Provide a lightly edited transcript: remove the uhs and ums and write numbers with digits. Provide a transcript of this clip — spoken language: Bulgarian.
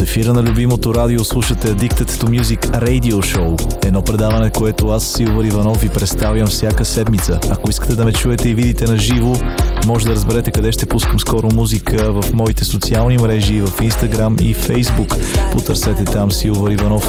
ефира на любимото радио слушате Addicted to Music Radio Show. Едно предаване, което аз, Силвър Иванов, ви представям всяка седмица. Ако искате да ме чуете и видите на живо, може да разберете къде ще пускам скоро музика в моите социални мрежи, в Instagram и Facebook. Потърсете там Силвър Иванов.